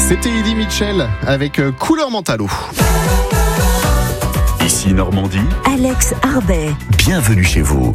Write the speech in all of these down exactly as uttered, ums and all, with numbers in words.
C'était Eddie Mitchell avec Couleur Mentalo. Ici Normandie, Alex Arbet. Bienvenue chez vous.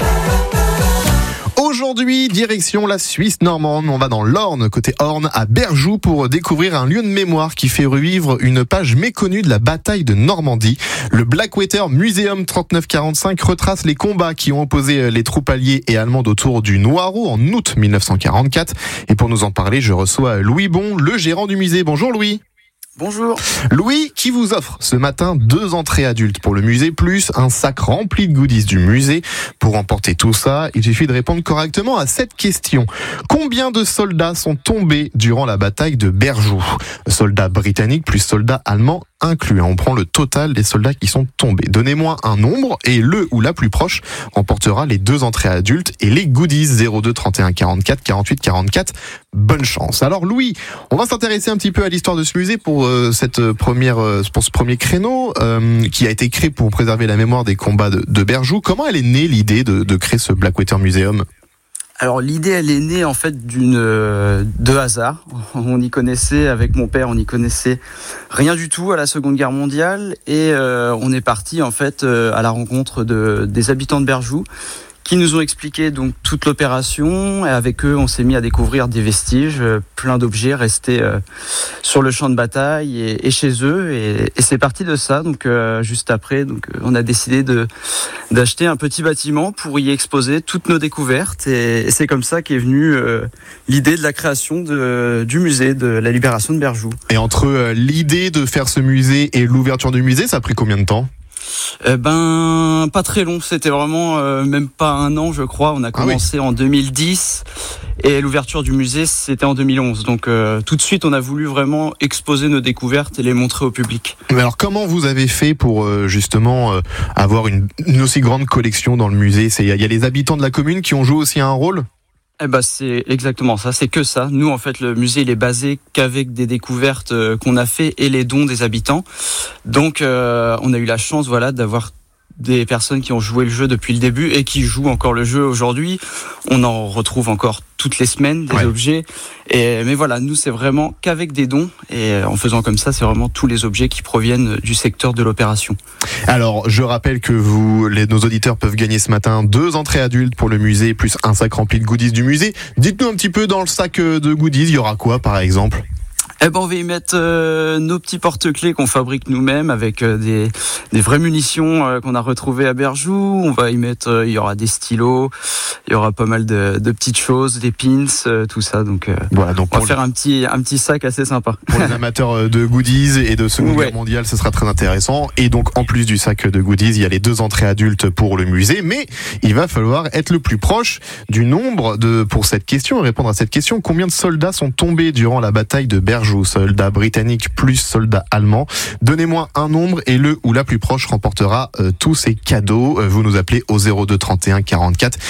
Aujourd'hui, direction la Suisse normande. On va dans l'Orne, côté Orne, à Berjoux, pour découvrir un lieu de mémoire qui fait revivre une page méconnue de la bataille de Normandie. Le Blackwater Museum trente-neuf quarante-cinq retrace les combats qui ont opposé les troupes alliées et allemandes autour du Noireau en août mille neuf cent quarante-quatre. Et pour nous en parler, je reçois Louis Bon, le gérant du musée. Bonjour Louis. Bonjour. Louis, qui vous offre ce matin deux entrées adultes pour le musée, plus un sac rempli de goodies du musée. Pour emporter tout ça, il suffit de répondre correctement à cette question. Combien de soldats sont tombés durant la bataille de Berjoux ? Soldats britanniques plus soldats allemands inclus. On prend le total des soldats qui sont tombés. Donnez-moi un nombre et le ou la plus proche remportera les deux entrées adultes et les goodies. Zéro deux trente et un quarante-quatre quarante-huit quarante-quatre. Bonne chance. Alors Louis, on va s'intéresser un petit peu à l'histoire de ce musée pour euh, cette première, euh, pour ce premier créneau euh, qui a été créé pour préserver la mémoire des combats de, de Berjoux. Comment elle est née l'idée de, de créer ce Blackwater Museum ? Alors l'idée, elle est née en fait d'une euh, de hasard. On y connaissait avec mon père, on y connaissait rien du tout à la Seconde Guerre mondiale et euh, on est parti en fait euh, à la rencontre de des habitants de Berjoux qui nous ont expliqué donc toute l'opération. Et avec eux, on s'est mis à découvrir des vestiges, euh, plein d'objets restés euh, sur le champ de bataille et, et chez eux. Et, et c'est parti de ça. Donc euh, juste après, donc euh, on a décidé de d'acheter un petit bâtiment pour y exposer toutes nos découvertes. Et, et c'est comme ça qu'est venue euh, l'idée de la création de, du musée de la Libération de Berjoux. Et entre euh, l'idée de faire ce musée et l'ouverture du musée, ça a pris combien de temps ? Eh ben, pas très long. C'était vraiment euh, même pas un an, je crois. On a commencé ah oui. en deux mille dix et l'ouverture du musée, c'était en deux mille onze. Donc, euh, tout de suite, on a voulu vraiment exposer nos découvertes et les montrer au public. Mais alors, comment vous avez fait pour euh, justement euh, avoir une, une aussi grande collection dans le musée ? Il y a les habitants de la commune qui ont joué aussi un rôle ? Eh ben, c'est exactement ça, c'est que ça. Nous, en fait, le musée, il est basé qu'avec des découvertes euh, qu'on a fait et les dons des habitants. Donc, euh, on a eu la chance, voilà, d'avoir des personnes qui ont joué le jeu depuis le début et qui jouent encore le jeu aujourd'hui. On en retrouve encore toutes les semaines des ouais. objets. Et, mais voilà, nous, c'est vraiment qu'avec des dons. Et en faisant comme ça, c'est vraiment tous les objets qui proviennent du secteur de l'opération. Alors, je rappelle que vous, les, nos auditeurs peuvent gagner ce matin deux entrées adultes pour le musée, plus un sac rempli de goodies du musée. Dites-nous un petit peu dans le sac de goodies, il y aura quoi par exemple ? Eh ben, on va y mettre euh, nos petits porte-clés qu'on fabrique nous-mêmes avec euh, des, des vraies munitions euh, qu'on a retrouvées à Berjoux. On va y mettre, euh, il y aura des stylos, il y aura pas mal de, de petites choses, des pins, euh, tout ça. Donc, euh, voilà, donc on va faire les... un petit, un petit sac assez sympa. Pour les amateurs de goodies et de Seconde ouais. Guerre mondiale, ce sera très intéressant. Et donc, en plus du sac de goodies, il y a les deux entrées adultes pour le musée. Mais il va falloir être le plus proche du nombre de, pour cette question, répondre à cette question. Combien de soldats sont tombés durant la bataille de Berjoux ? Soldats britanniques plus soldats allemands. Donnez-moi un nombre et le ou la plus proche remportera euh, tous ces cadeaux. Euh, vous nous appelez au zéro deux trente et un quarante-quatre